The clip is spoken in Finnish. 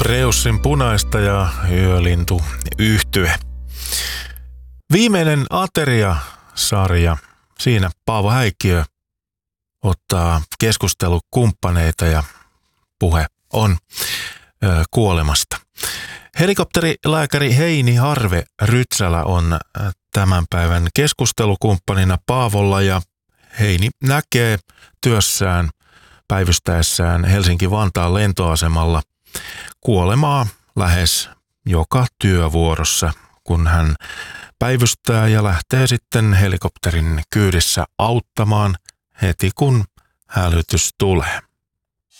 Preussin Punaista ja Yölintu yhtye. Viimeinen Ateria-sarja. Siinä Paavo Häikkiö ottaa keskustelukumppaneita ja puhe on kuolemasta. Helikopterilääkäri Heini Harve Rytsälä on tämän päivän keskustelukumppanina Paavolla ja Heini näkee työssään päivystäessään Helsinki-Vantaan lentoasemalla kuolemaa lähes joka työvuorossa, kun hän päivystää ja lähtee sitten helikopterin kyydissä auttamaan heti kun hälytys tulee.